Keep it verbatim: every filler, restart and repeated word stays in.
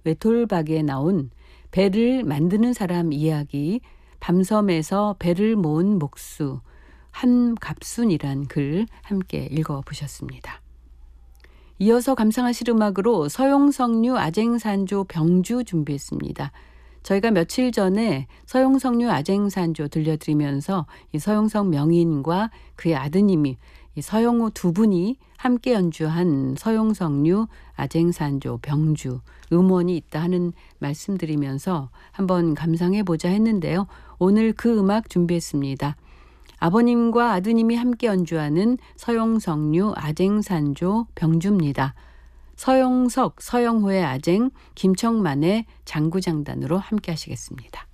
외톨박에 나온 배를 만드는 사람 이야기, 밤섬에서 배를 모은 목수 한갑순이란 글 함께 읽어보셨습니다. 이어서 감상하실 음악으로 서용석류 아쟁산조 병주 준비했습니다. 저희가 며칠 전에 서용석류 아쟁산조 들려드리면서 이 서용석 명인과 그의 아드님이 이 서영호 두 분이 함께 연주한 서용석류 아쟁산조 병주 음원이 있다 하는 말씀드리면서 한번 감상해보자 했는데요. 오늘 그 음악 준비했습니다. 아버님과 아드님이 함께 연주하는 서용석류 아쟁산조 병주입니다. 서용석, 서영호의 아쟁, 김청만의 장구장단으로 함께 하시겠습니다.